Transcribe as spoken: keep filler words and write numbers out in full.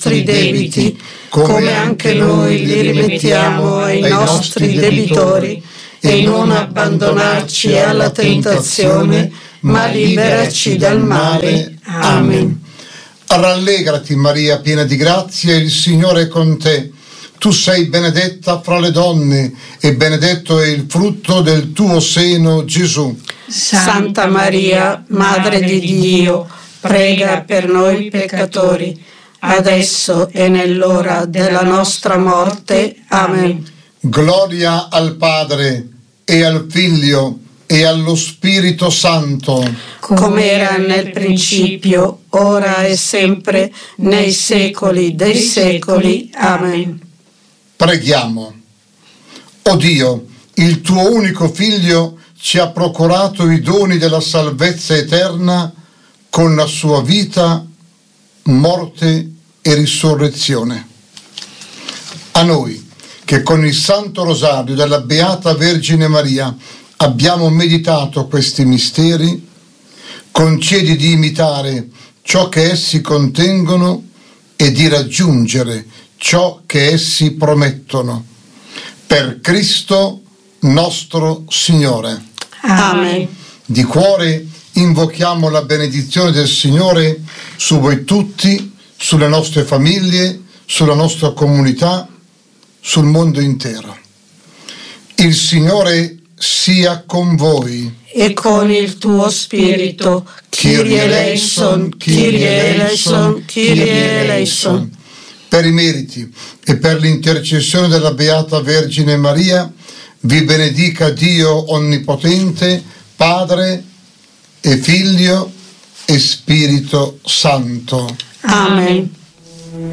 nostri debiti, come anche noi li rimettiamo ai nostri debitori, e non abbandonarci alla tentazione, ma liberaci dal male. Amen. Rallegrati Maria, piena di grazia, il Signore è con te. Tu sei benedetta fra le donne e benedetto è il frutto del tuo seno, Gesù. Santa Maria, Madre di Dio, prega per noi peccatori, adesso e nell'ora della nostra morte. Amen. Gloria al Padre e al Figlio e allo Spirito Santo, come era nel principio, ora e sempre, nei secoli dei secoli. Amen. Preghiamo. O Dio, il tuo unico Figlio ci ha procurato i doni della salvezza eterna con la sua vita, morte e risurrezione. A noi, che con il Santo Rosario della Beata Vergine Maria abbiamo meditato questi misteri, concedi di imitare ciò che essi contengono e di raggiungere ciò che essi promettono. Per Cristo nostro Signore. Amen. Di cuore invochiamo la benedizione del Signore su voi tutti, sulle nostre famiglie, sulla nostra comunità, sul mondo intero. Il Signore sia con voi. E con il tuo spirito. Kyrie eleison, Kyrie eleison, Kyrie eleison. Per i meriti e per l'intercessione della Beata Vergine Maria, vi benedica Dio Onnipotente, Padre e Figlio e Spirito Santo. Amen.